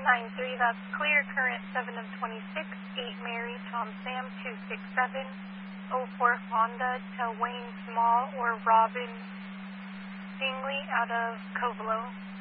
9-3, that's clear. Current 7 of 26. 8 Mary, Tom Sam, 267. 04 Honda to Wayne Small or Robin Stingley out of Covelo.